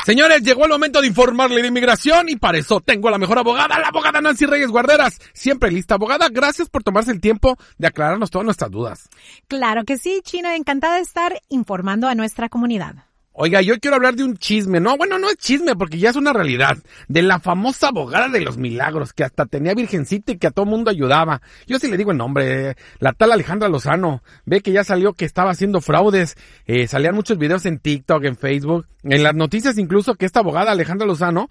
Señores, llegó el momento de informarle de inmigración y para eso tengo a la mejor abogada, la abogada Nancy Reyes Guarderas. Siempre lista, abogada. Gracias por tomarse el tiempo de aclararnos todas nuestras dudas. Claro que sí, Chino. Encantada de estar informando a nuestra comunidad. Oiga, yo quiero hablar de un chisme. No, bueno, no es chisme porque ya es una realidad. De la famosa abogada de los milagros, que hasta tenía virgencita y que a todo mundo ayudaba. Yo sí le digo el nombre, la tal Alejandra Lozano. Ve que ya salió que estaba haciendo fraudes. Salían muchos videos en TikTok, en Facebook, en las noticias incluso, que esta abogada Alejandra Lozano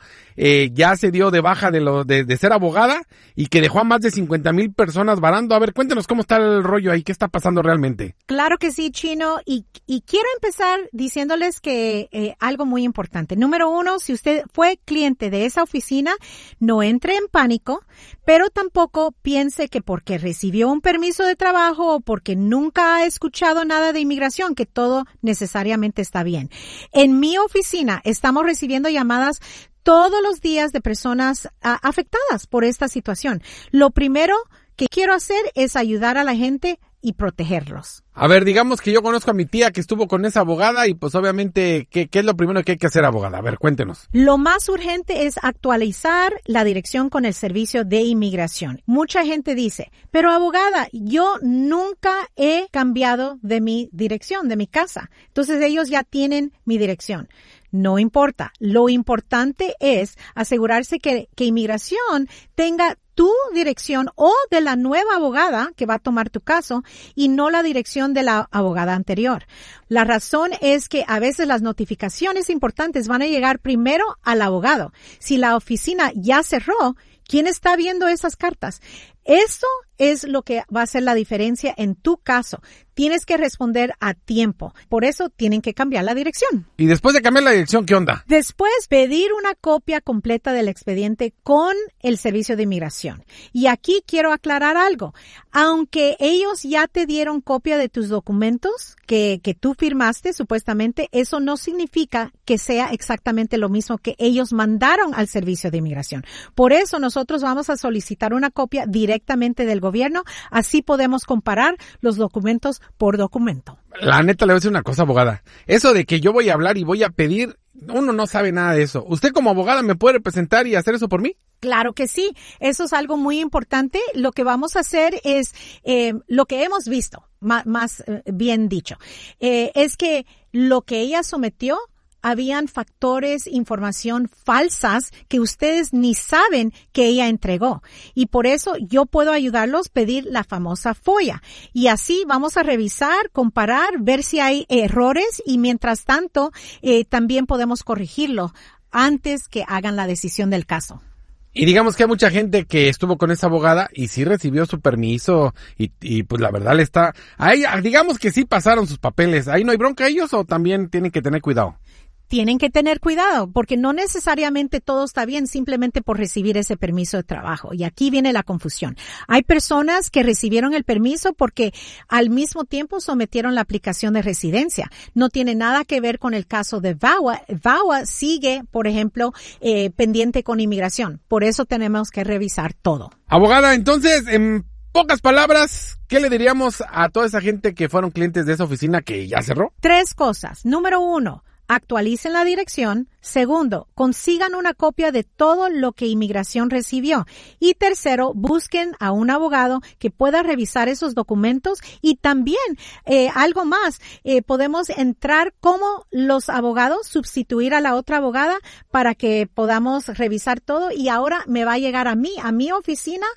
ya se dio de baja de ser abogada y que dejó a más de 50,000 personas varando. A ver, cuéntenos cómo está el rollo ahí, qué está pasando realmente. Claro que sí, Chino, y quiero empezar diciéndoles que algo muy importante. Número 1, si usted fue cliente de esa oficina, no entre en pánico, pero tampoco piense que porque recibió un permiso de trabajo o porque nunca ha escuchado nada de inmigración, que todo necesariamente está bien. En mi oficina estamos recibiendo llamadas todos los días de personas afectadas por esta situación. Lo primero que quiero hacer es ayudar a la gente y protegerlos. A ver, digamos que yo conozco a mi tía que estuvo con esa abogada y pues obviamente, ¿qué es lo primero que hay que hacer, abogada? A ver, cuéntenos. Lo más urgente es actualizar la dirección con el servicio de inmigración. Mucha gente dice, pero abogada, yo nunca he cambiado de mi dirección, de mi casa. Entonces ellos ya tienen mi dirección. No importa. Lo importante es asegurarse que inmigración tenga tu dirección o de la nueva abogada que va a tomar tu caso y no la dirección de la abogada anterior. La razón es que a veces las notificaciones importantes van a llegar primero al abogado. Si la oficina ya cerró, ¿quién está viendo esas cartas? Eso es lo que va a hacer la diferencia en tu caso. Tienes que responder a tiempo. Por eso tienen que cambiar la dirección. Y después de cambiar la dirección, ¿qué onda? Después, pedir una copia completa del expediente con el servicio de inmigración. Y aquí quiero aclarar algo. Aunque ellos ya te dieron copia de tus documentos que tú firmaste, supuestamente, eso no significa que sea exactamente lo mismo que ellos mandaron al servicio de inmigración. Por eso nosotros vamos a solicitar una copia directamente del gobierno. Así podemos comparar los documentos por documento. La neta, le voy a decir una cosa, abogada. Eso de que yo voy a hablar y voy a pedir, uno no sabe nada de eso. ¿Usted como abogada me puede representar y hacer eso por mí? Claro que sí. Eso es algo muy importante. Lo que vamos a hacer es lo que hemos visto, más bien dicho, es que lo que ella sometió, habían factores, información falsas que ustedes ni saben que ella entregó. Y por eso yo puedo ayudarlos a pedir la famosa FOIA. Y así vamos a revisar, comparar, ver si hay errores y mientras tanto también podemos corregirlo antes que hagan la decisión del caso. Y digamos que hay mucha gente que estuvo con esa abogada y sí recibió su permiso y pues la verdad le está... Ahí, digamos que sí pasaron sus papeles. ¿Ahí no hay bronca ellos o también tienen que tener cuidado? Tienen que tener cuidado porque no necesariamente todo está bien simplemente por recibir ese permiso de trabajo. Y aquí viene la confusión. Hay personas que recibieron el permiso porque al mismo tiempo sometieron la aplicación de residencia. No tiene nada que ver con el caso de VAWA. VAWA sigue, por ejemplo, pendiente con inmigración. Por eso tenemos que revisar todo. Abogada, entonces, en pocas palabras, ¿qué le diríamos a toda esa gente que fueron clientes de esa oficina que ya cerró? 3 cosas. Número 1. Actualicen la dirección. Segundo, consigan una copia de todo lo que inmigración recibió. Y tercero, busquen a un abogado que pueda revisar esos documentos. Y también, algo más, podemos entrar como los abogados, sustituir a la otra abogada para que podamos revisar todo. Y ahora me va a llegar a mi oficina,